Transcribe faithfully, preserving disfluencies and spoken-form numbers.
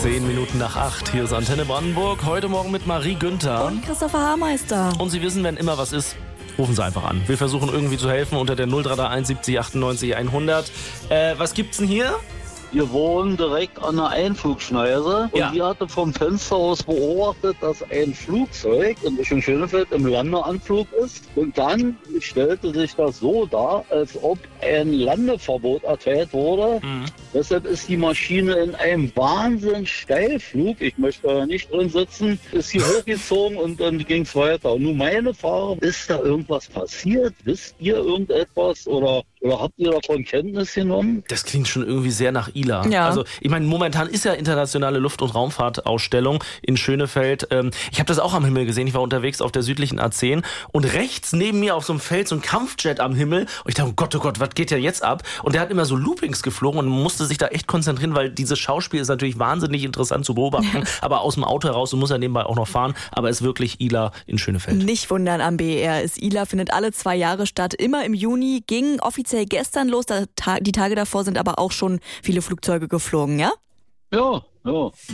Zehn Minuten nach acht. Hier ist Antenne Brandenburg. Heute Morgen mit Marie Günther. Und Christopher Haarmeister. Und Sie wissen, wenn immer was ist, rufen Sie einfach an. Wir versuchen irgendwie zu helfen unter der null drei drei eins siebzig achtundneunzig hundert. Äh, was gibt's denn hier? Wir wohnen direkt an der Einflugschneise und Ja. die hatte vom Fenster aus beobachtet, dass ein Flugzeug in Richtung Schönefeld im Landeanflug ist. Und dann stellte sich das so dar, als ob ein Landeverbot erteilt wurde. Mhm. Deshalb ist die Maschine in einem Wahnsinns-Steilflug, ich möchte da nicht drin sitzen, ist hier hochgezogen und dann ging es weiter. Und nun meine Frage, ist da irgendwas passiert? Wisst ihr irgendetwas oder, oder habt ihr davon Kenntnis genommen? Das klingt schon irgendwie sehr nach I L A. Ja. Also ich meine, momentan ist ja internationale Luft- und Raumfahrtausstellung in Schönefeld. Ähm, ich habe das auch am Himmel gesehen. Ich war unterwegs auf der südlichen A zehn und rechts neben mir auf so einem Feld so ein Kampfjet am Himmel. Und ich dachte, oh Gott, oh Gott, was geht ja jetzt ab? Und der hat immer so Loopings geflogen und man musste sich da echt konzentrieren, weil dieses Schauspiel ist natürlich wahnsinnig interessant zu beobachten. Aber aus dem Auto heraus, du musst ja nebenbei auch noch fahren. Aber es ist wirklich I L A in Schönefeld. Nicht wundern, am B E R ist I L A, findet alle zwei Jahre statt, immer im Juni, ging offiziell gestern los, die Tage davor sind aber auch schon viele Flugzeuge geflogen, ja? Ja, ja.